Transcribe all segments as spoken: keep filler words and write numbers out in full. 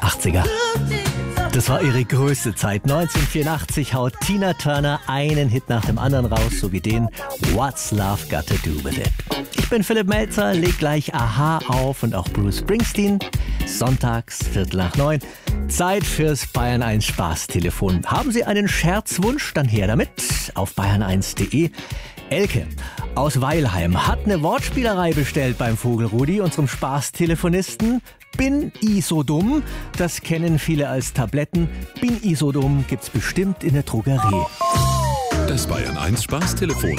achtziger. Das war ihre größte Zeit. neunzehnhundertvierundachtzig haut Tina Turner einen Hit nach dem anderen raus, so wie den What's Love Got to Do With It. Ich bin Philipp Melzer, leg gleich Aha auf und auch Bruce Springsteen. Sonntags, Viertel nach neun. Zeit fürs Bayern eins Spaßtelefon. Haben Sie einen Scherzwunsch? Dann her damit auf bayern eins punkt de. Elke aus Weilheim hat eine Wortspielerei bestellt beim Vogelrudi, unserem Spaßtelefonisten. Bin I so dumm? Das kennen viele als Tabletten. Bin I so dumm gibt's bestimmt in der Drogerie. Das Bayern eins Spaßtelefon.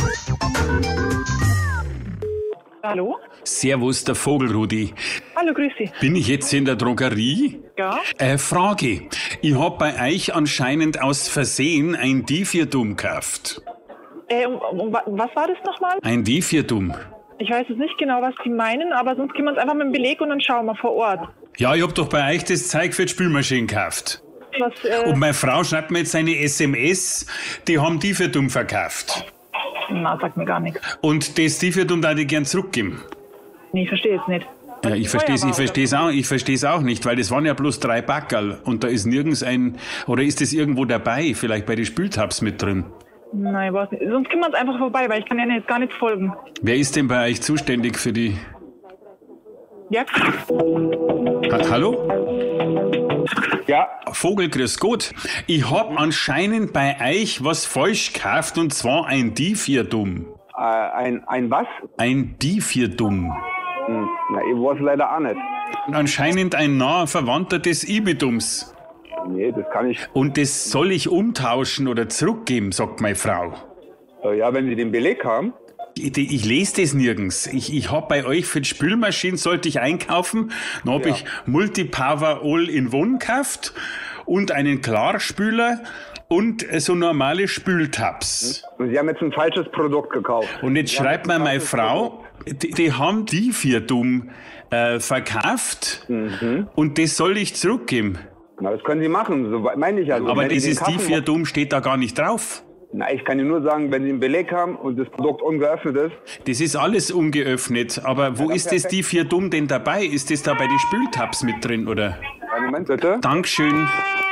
Hallo? Servus, der Vogelrudi. Hallo, grüß Sie. Bin ich jetzt in der Drogerie? Ja? Äh, Frage. Ich hab bei euch anscheinend aus Versehen ein Divirdum gekauft. Äh, um, um, was war das nochmal? Ein Divirdum. Ich weiß jetzt nicht genau, was Sie meinen, aber sonst gehen wir uns einfach mit dem Beleg und dann schauen wir vor Ort. Ja, ich hab doch bei euch das Zeug für die Spülmaschine gekauft. Was, äh... Und meine Frau schreibt mir jetzt eine S M S, die haben Divirdum verkauft. Na, sagt mir gar nichts. Und das Divirdum darf ich gern zurückgeben. Nee, ich verstehe jetzt nicht. Ja, ich verstehe es ich versteh's auch, ich versteh's auch nicht, weil das waren ja bloß drei Backerl und da ist nirgends ein, oder ist das irgendwo dabei, vielleicht bei den Spültabs mit drin? Nein, ich weiß nicht. Sonst gehen wir uns einfach vorbei, weil ich kann ja jetzt gar nicht folgen. Wer ist denn bei euch zuständig für die... Ja? Ha- Hallo? Ja, Vogel, grüß Gott. Ich hab anscheinend bei euch was falsch gekauft und zwar ein Divirdum. äh, ein, ein was? Ein Divirdum. Hm, na, ich weiß leider auch nicht. Anscheinend ein naher Verwandter des Ibidums. Nee, das kann ich. Und das soll ich umtauschen oder zurückgeben, sagt meine Frau. Äh, ja, wenn Sie den Beleg haben. Ich, ich lese das nirgends. Ich, ich hab bei euch für die Spülmaschine, sollte ich einkaufen, dann hab Ja. ich Multipower All-in-One gekauft und einen Klarspüler und so normale Spültabs. Und Sie haben jetzt ein falsches Produkt gekauft. Und jetzt Sie haben schreibt jetzt mir ein meine falsches Frau, die, die haben Divirdum äh, verkauft und das soll ich zurückgeben. Produkt. Na, das können Sie machen, so meine ich ja. Also, Aber wenn Sie den dieses Kaffen- Divirdum steht da gar nicht drauf. Na, ich kann Ihnen nur sagen, wenn Sie einen Beleg haben und das Produkt ungeöffnet ist. Das ist alles ungeöffnet. Aber wo Ja, ist das perfekt. Divirdum denn dabei? Ist das da bei den Spültabs mit drin, oder? Einen Moment bitte. Dankeschön.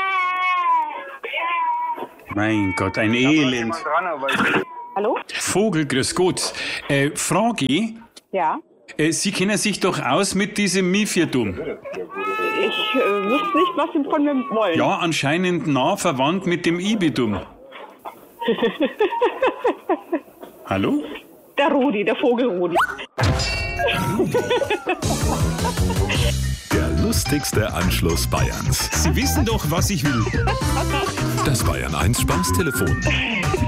Mein Gott, ein Elend. Dran, aber ich- Hallo? Vogel, grüß Gott. Äh, Frage, Ja? äh, Sie kennen sich doch aus mit diesem Mifirdum. Ich äh, wüsste nicht, was Sie von mir wollen. Ja, anscheinend nah verwandt mit dem Ibidum. Hallo? Der Rudi, der Vogelrudi. Der lustigste Anschluss Bayerns. Sie wissen doch, was ich will. Das Bayern eins Spaßtelefon.